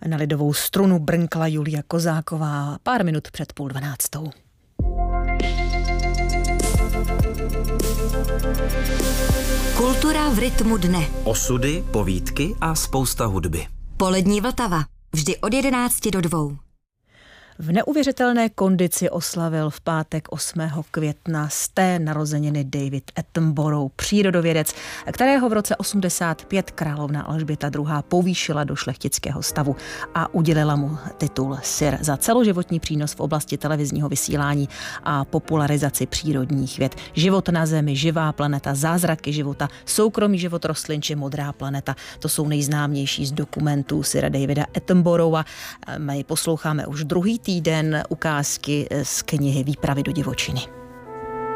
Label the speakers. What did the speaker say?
Speaker 1: Na lidovou strunu brnkla Julia Kozáková pár minut před 11:30.
Speaker 2: Kultura v rytmu dne.
Speaker 3: Osudy, povídky a spousta hudby.
Speaker 2: Polední Vltava. Vždy od 11 do 2.
Speaker 1: V neuvěřitelné kondici oslavil v pátek 8. května sté narozeniny David Attenborough, přírodovědec, kterého v roce 85 královna Alžběta II. Povýšila do šlechtického stavu a udělila mu titul Sir za celoživotní přínos v oblasti televizního vysílání a popularizaci přírodních věd. Život na Zemi, živá planeta, zázraky života, soukromý život rostlin či modrá planeta. To jsou nejznámější z dokumentů Sira Davida Attenborougha. My posloucháme už druhý týden ukázky z knihy Výpravy do divočiny.